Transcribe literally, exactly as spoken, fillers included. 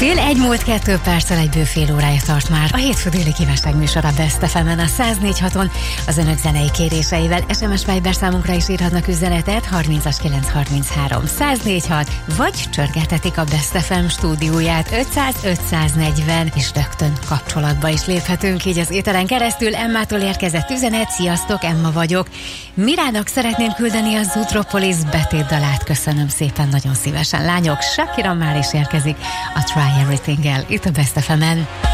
Fél egy múlt kettő perccel egy bő fél órája tart már a hétfő déli kívánság műsor a Best ef emen a száz négy haton az önök zenei kéréseivel. es em es Viber számunkra is írhatnak üzenetet harmincas kilenc harminchárom száz négy hat, vagy csörgetetik a Best ef em stúdióját ötszáz ötszáznegyven, és rögtön kapcsolatba is léphetünk így az ételen keresztül. Emmától érkezett üzenet: sziasztok, Emma vagyok. Mirának szeretném küldeni a Zootropolis betétdalát. Köszönöm szépen, nagyon szívesen. Lányok, Shakira már is érkezik a Try Everything-el itt a Best ef emen.